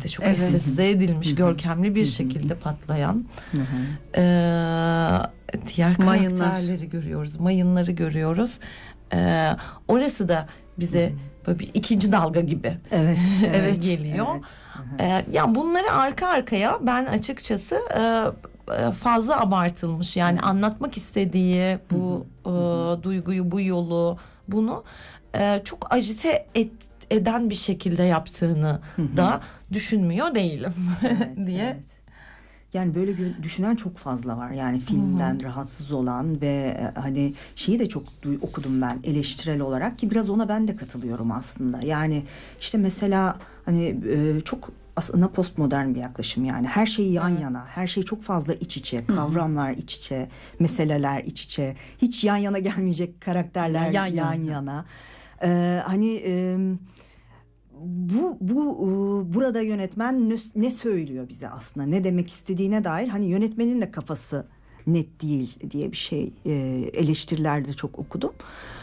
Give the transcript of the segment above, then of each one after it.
de çok estetize edilmiş, görkemli bir şekilde patlayan diğer karakterleri görüyoruz, mayınları görüyoruz. Orası da bize böyle bir ikinci dalga gibi geliyor. Ya bunları arka arkaya ben açıkçası fazla abartılmış, yani anlatmak istediği bu duyguyu, bu yolu, bunu çok agite eden bir şekilde yaptığını da düşünmüyor değilim diye. Yani böyle düşünen çok fazla var. Yani filmden rahatsız olan ve hani şeyi de çok okudum ben eleştirel olarak, ki biraz ona ben de katılıyorum aslında. Yani işte mesela hani çok aslında postmodern bir yaklaşım, yani her şey yan yana, her şey çok fazla iç içe, kavramlar iç içe, meseleler iç içe, hiç yan yana gelmeyecek karakterler yan yana. Burada yönetmen ne söylüyor bize aslında, ne demek istediğine dair, hani yönetmenin de kafası net değil diye bir şey eleştirilerde çok okudum.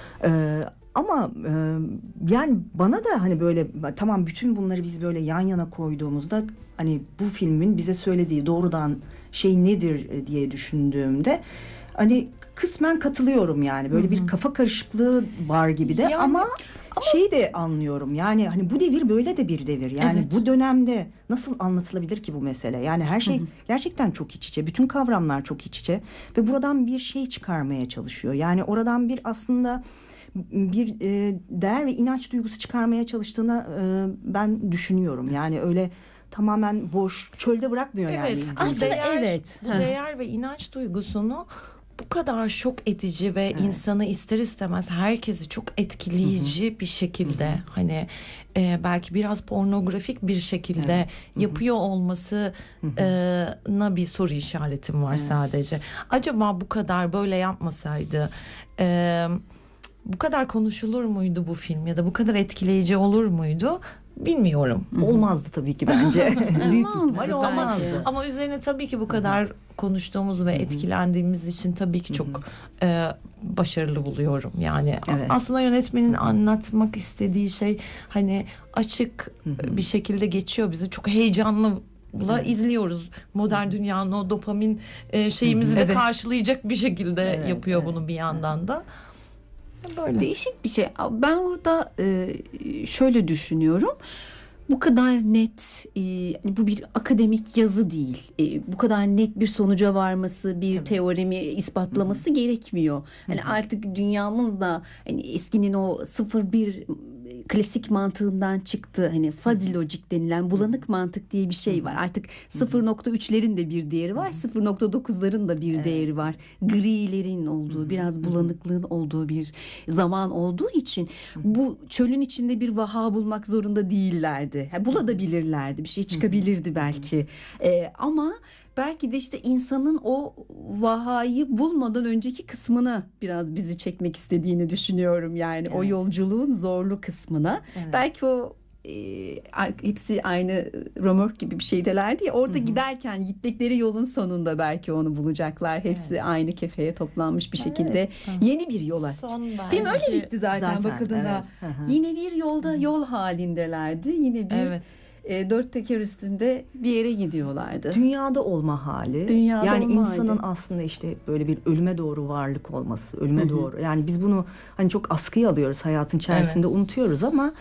Ama yani bana da hani böyle, tamam, bütün bunları biz böyle yan yana koyduğumuzda hani bu filmin bize söylediği doğrudan şey nedir diye düşündüğümde hani kısmen katılıyorum, yani böyle bir kafa karışıklığı var gibi de, ama şeyi de anlıyorum, yani hani bu devir böyle de bir devir, yani bu dönemde nasıl anlatılabilir ki bu mesele, yani her şey gerçekten çok iç içe, bütün kavramlar çok iç içe ve buradan bir şey çıkarmaya çalışıyor, yani oradan bir aslında bir değer ve inanç duygusu çıkarmaya çalıştığını ben düşünüyorum, yani öyle tamamen boş çölde bırakmıyor yani izleyici. Aslında bu değer ve inanç duygusunu bu kadar şok edici ve insanı ister istemez herkesi çok etkileyici bir şekilde hani belki biraz pornografik bir şekilde yapıyor olmasına bir soru işaretim var sadece. Acaba bu kadar böyle yapmasaydı bu kadar konuşulur muydu bu film, ya da bu kadar etkileyici olur muydu? Bilmiyorum. Olmazdı tabii ki bence. Büyük ihtimal olmazdı. Ama üzerine tabii ki bu kadar konuştuğumuz ve etkilendiğimiz için tabii ki çok başarılı buluyorum. Yani aslında yönetmenin anlatmak istediği şey hani açık bir şekilde geçiyor bizi. Çok heyecanlı izliyoruz. Modern dünyanın o dopamin şeyimizi de karşılayacak bir şekilde yapıyor bunu bir yandan da. Böyle. Değişik bir şey. Ben orada şöyle düşünüyorum. Bu kadar net, bu bir akademik yazı değil. Bu kadar net bir sonuca varması, bir teoremi ispatlaması gerekmiyor. Hani artık dünyamızda hani eskinin o 0-1 klasik mantığından çıktı. Hani fuzzy logic denilen bulanık mantık diye bir şey var. Artık 0.3'lerin de bir değeri var, 0.9'ların da bir değeri var. Grilerin olduğu, biraz bulanıklığın olduğu bir zaman olduğu için bu çölün içinde bir vaha bulmak zorunda değillerdi. Bulabilirlerdi, bir şey çıkabilirdi belki. Ama belki de işte insanın o vahayı bulmadan önceki kısmına biraz bizi çekmek istediğini düşünüyorum. Yani o yolculuğun zorlu kısmına. Belki o hepsi aynı römork gibi bir şeydelerdi ya, orada giderken gittikleri yolun sonunda belki onu bulacaklar. Hepsi aynı kefeye toplanmış bir şekilde yeni bir yola. Film öyle bitti zaten bakıldığında. Yine bir yol halindelerdi. Yine bir dört teker üstünde bir yere gidiyorlardı. Dünyada olma hali. Yani insanın aslında işte böyle bir ölüme doğru varlık olması, ölüme doğru. Yani biz bunu hani çok askıya alıyoruz, hayatın içerisinde unutuyoruz ama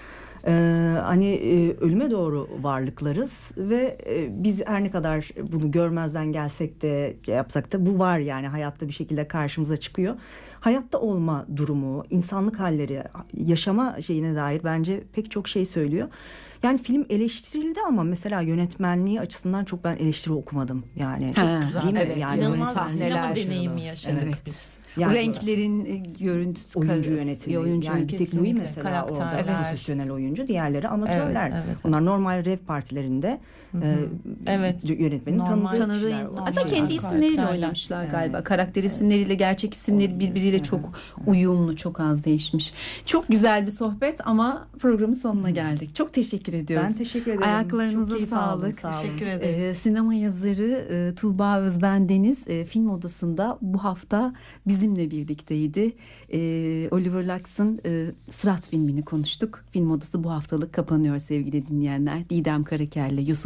hani ölüme doğru varlıklarız ve biz her ne kadar bunu görmezden gelsek de yapsak da bu var, yani hayatta bir şekilde karşımıza çıkıyor. Hayatta olma durumu, insanlık halleri, yaşama şeyine dair bence pek çok şey söylüyor. Yani film eleştirildi ama mesela yönetmenliği açısından çok ben eleştiri okumadım. Yani çok güzel. Değil mi? Yani İnanılmaz bir sinema deneyimi yaşadık biz. Yani renklerin görüntüsü, oyuncu yönetimi. Yani bir tek Louis mesela orada profesyonel oyuncu, diğerleri amatörler. Onlar normal rev partilerinde yönetmenin tanıdığı insan. Hatta kendi isimleriyle oynamışlar galiba. Karakter isimleriyle gerçek isimleri birbiriyle çok uyumlu, çok az değişmiş. Çok güzel bir sohbet ama programın sonuna geldik. Çok teşekkür ediyoruz. Ben teşekkür ederim. Ayaklarınıza sağlık. Teşekkür ederiz. Sinema yazarı Tuğba Özden Deniz Film Odası'nda bu hafta bizimle birlikteydi. Oliver Lux'ın Sırat filmini konuştuk. Film Odası bu haftalık kapanıyor sevgili dinleyenler. Didem Karaker'le Yusuf